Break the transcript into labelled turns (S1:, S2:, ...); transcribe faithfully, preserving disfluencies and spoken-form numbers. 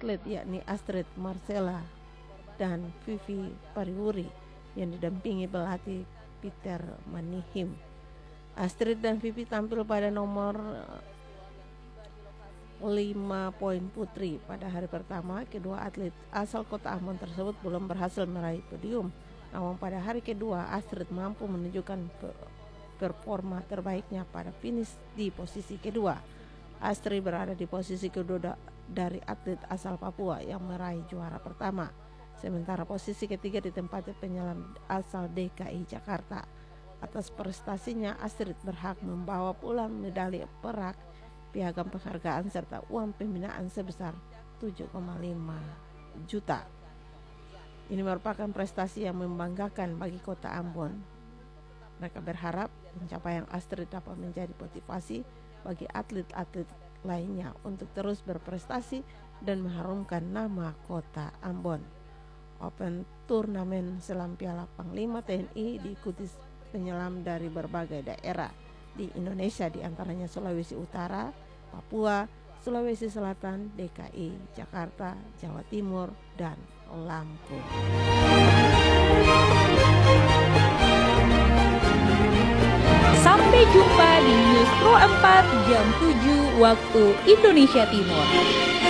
S1: atlet yakni Astrid Marcella dan Vivi Pariwuri yang didampingi pelatih Peter Manihim. Astrid dan Vivi tampil pada nomor lima poin putri pada hari pertama. Kedua atlet asal kota Ambon tersebut belum berhasil meraih podium. Namun pada hari kedua Astrid mampu menunjukkan performa terbaiknya pada finish di posisi kedua. Astrid berada di posisi kedua dari atlet asal Papua yang meraih juara pertama. Sementara posisi ketiga ditempati penyelam asal D K I Jakarta. Atas prestasinya Astrid berhak membawa pulang medali perak, piagam penghargaan serta uang pembinaan sebesar tujuh koma lima juta. Ini merupakan prestasi yang membanggakan bagi kota Ambon. Mereka berharap pencapaian Astrid dapat menjadi motivasi bagi atlet-atlet lainnya untuk terus berprestasi dan mengharumkan nama kota Ambon. Open Turnamen Selam Piala Panglima T N I diikuti penyelam dari berbagai daerah di Indonesia, diantaranya Sulawesi Utara, Papua, Sulawesi Selatan, D K I Jakarta, Jawa Timur, dan Lampung.
S2: Sampai jumpa di News Pro empat jam tujuh waktu Indonesia Timur.